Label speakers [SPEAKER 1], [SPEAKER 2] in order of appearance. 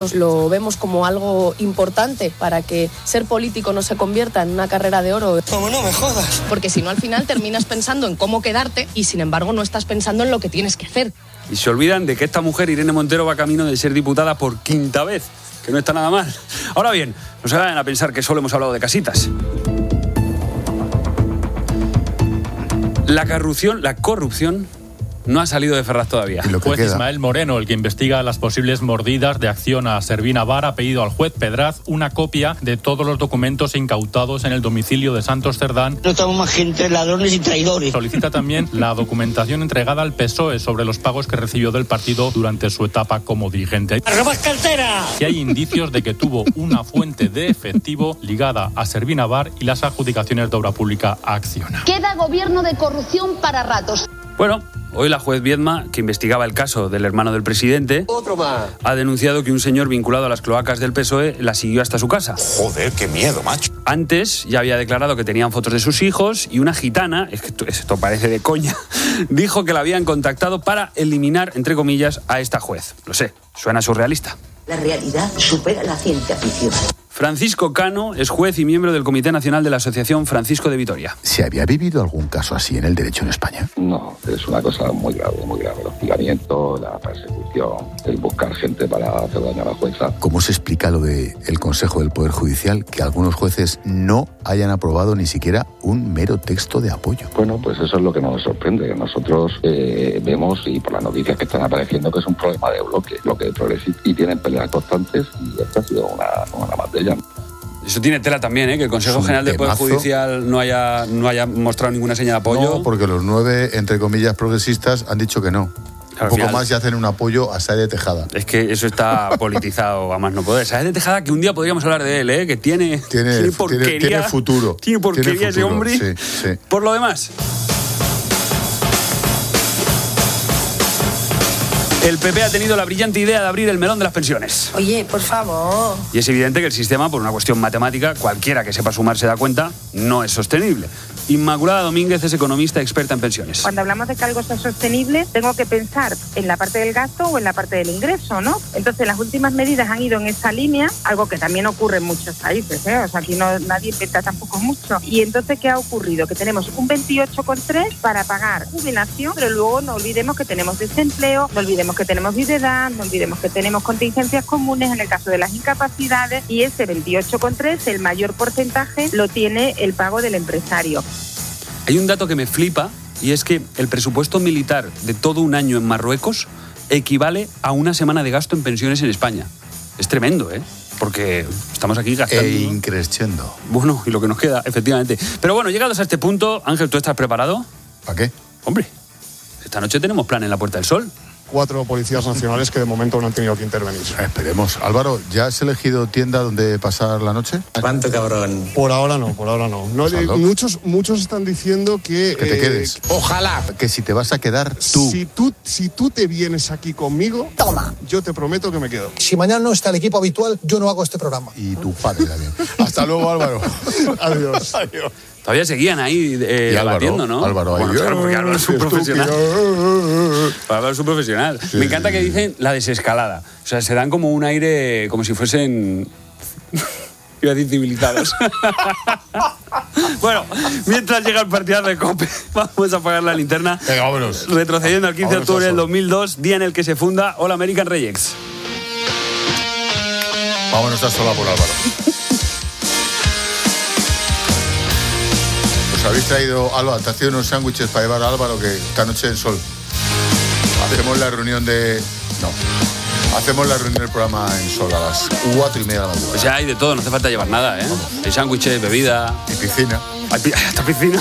[SPEAKER 1] Lo vemos como algo importante para que ser político no se convierta en una carrera de oro.
[SPEAKER 2] Como no me jodas.
[SPEAKER 1] Porque si no, al final terminas pensando en cómo quedarte y sin embargo no estás pensando en lo que tienes que hacer.
[SPEAKER 3] Y se olvidan de que esta mujer, Irene Montero, va camino de ser diputada por 5ª vez, que no está nada mal. Ahora bien, no se vayan a pensar que solo hemos hablado de casitas. La corrupción no ha salido de Ferraz todavía.
[SPEAKER 4] El juez Ismael Moreno, el que investiga las posibles mordidas de Acción a Servina Bar, ha pedido al juez Pedraz una copia de todos los documentos incautados en el domicilio de Santos Cerdán.
[SPEAKER 2] No estamos más que entre ladrones y traidores.
[SPEAKER 4] Solicita también la documentación entregada al PSOE sobre los pagos que recibió del partido durante su etapa como dirigente.
[SPEAKER 2] ¡Robas cartera!
[SPEAKER 4] Y hay indicios de que tuvo una fuente de efectivo ligada a Servina Bar y las adjudicaciones de obra pública a Acciona.
[SPEAKER 5] Queda gobierno de corrupción para ratos.
[SPEAKER 3] Bueno, hoy la juez Viedma, que investigaba el caso del hermano del presidente,
[SPEAKER 2] Otro más.
[SPEAKER 3] ha denunciado que un señor vinculado a las cloacas del PSOE la siguió hasta su casa.
[SPEAKER 6] Joder, qué miedo, macho.
[SPEAKER 3] Antes ya había declarado que tenían fotos de sus hijos y una gitana, es que esto parece de coña, dijo que la habían contactado para eliminar, entre comillas, a esta juez. Lo sé, suena surrealista.
[SPEAKER 7] La realidad supera la ciencia ficción.
[SPEAKER 3] Francisco Cano es juez y miembro del Comité Nacional de la Asociación Francisco de Vitoria.
[SPEAKER 8] ¿Se había vivido algún caso así en el derecho en España?
[SPEAKER 9] No, es una cosa muy grave, muy grave. El hostigamiento, la persecución, el buscar gente para hacer daño a la jueza.
[SPEAKER 8] ¿Cómo se explica lo del Consejo del Poder Judicial, que algunos jueces no hayan aprobado ni siquiera un mero texto de apoyo?
[SPEAKER 9] Bueno, pues eso es lo que nos sorprende. Nosotros vemos, y por las noticias que están apareciendo, que es un problema de bloque progresista, y tienen peleas constantes, y esta ha sido una más de ellas.
[SPEAKER 3] Eso tiene tela también, que el Consejo General del Poder Judicial no haya mostrado ninguna señal de apoyo.
[SPEAKER 10] No, porque los 9, entre comillas, progresistas han dicho que no.
[SPEAKER 3] Claro,
[SPEAKER 10] un poco más y hacen un apoyo a Sáez de Tejada.
[SPEAKER 3] Es que eso está politizado a más no poder. Sáez de Tejada, que un día podríamos hablar de él, que tiene porquería.
[SPEAKER 10] Tiene futuro.
[SPEAKER 3] Tiene porquería ese hombre.
[SPEAKER 10] Sí.
[SPEAKER 3] Por lo demás, el PP ha tenido la brillante idea de abrir el melón de las pensiones.
[SPEAKER 11] Oye, por favor.
[SPEAKER 3] Y es evidente que el sistema, por una cuestión matemática, cualquiera que sepa sumar se da cuenta, no es sostenible. Inmaculada Domínguez es economista experta en pensiones.
[SPEAKER 12] Cuando hablamos de que algo sea sostenible, tengo que pensar en la parte del gasto o en la parte del ingreso, ¿no? Entonces, las últimas medidas han ido en esa línea, algo que también ocurre en muchos países, ¿eh? O sea, aquí nadie inventa tampoco mucho. Y entonces, ¿qué ha ocurrido? Que tenemos un 28,3 para pagar jubilación, pero luego no olvidemos que tenemos desempleo, no olvidemos que tenemos viudedad, no olvidemos que tenemos contingencias comunes en el caso de las incapacidades, y ese 28,3, el mayor porcentaje lo tiene el pago del empresario.
[SPEAKER 3] Hay un dato que me flipa, y es que el presupuesto militar de todo un año en Marruecos equivale a una semana de gasto en pensiones en España. Es tremendo, porque estamos aquí gastando.
[SPEAKER 10] Increciendo.
[SPEAKER 3] Bueno, y lo que nos queda, efectivamente. Pero bueno, llegados a este punto, Ángel, ¿tú estás preparado?
[SPEAKER 10] ¿Para qué?
[SPEAKER 3] Hombre, esta noche tenemos plan en la Puerta del Sol.
[SPEAKER 13] 4 policías nacionales que de momento no han tenido que intervenir.
[SPEAKER 10] Esperemos. Álvaro, ¿ya has elegido tienda donde pasar la noche?
[SPEAKER 2] ¿Cuánto, cabrón?
[SPEAKER 13] Por ahora no. Muchos están diciendo que
[SPEAKER 10] te quedes.
[SPEAKER 2] Ojalá.
[SPEAKER 10] Que si te vas a quedar tú.
[SPEAKER 13] Si tú te vienes aquí conmigo,
[SPEAKER 11] toma.
[SPEAKER 13] Yo te prometo que me quedo.
[SPEAKER 14] Si mañana no está el equipo habitual, yo no hago este programa.
[SPEAKER 10] Y tu padre también. Hasta luego, Álvaro.
[SPEAKER 13] Adiós.
[SPEAKER 10] Adiós.
[SPEAKER 3] Todavía seguían ahí debatiendo, ¿no?
[SPEAKER 10] Álvaro,
[SPEAKER 3] bueno, claro, porque Álvaro es un profesional. Álvaro es un profesional. Sí. Me encanta que dicen la desescalada. O sea, se dan como un aire, como si fuesen... iba a decir civilizados. Bueno, mientras llega el partidazo de COPE, vamos a apagar la linterna.
[SPEAKER 10] Venga, vámonos.
[SPEAKER 3] Retrocediendo al 15 de octubre del 2002, día en el que se funda All American Rejects.
[SPEAKER 10] Vámonos a sola por Álvaro. Os habéis traído, Álvaro, te has traído unos sándwiches para llevar a Álvaro, que esta noche en Sol. Hacemos la reunión del programa en Sol a las 4:30 de la mañana.
[SPEAKER 3] Pues ya hay de todo, no hace falta llevar nada, Hay sándwiches, bebida.
[SPEAKER 10] Y piscina.
[SPEAKER 3] Hasta piscina.